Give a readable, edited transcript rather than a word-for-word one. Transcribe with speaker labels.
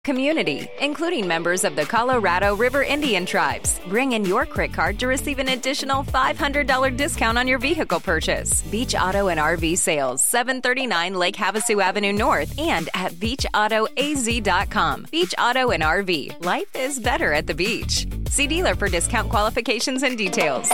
Speaker 1: community, including members of the Colorado River Indian Tribes. Bring in your CRIT card to receive an additional $500 discount on your vehicle purchase. Beach Auto and RV Sales, 739 Lake Havasu Avenue North and at beachautoaz.com. Beach Auto and RV. Life is better at the beach. See dealer for discount qualifications and details.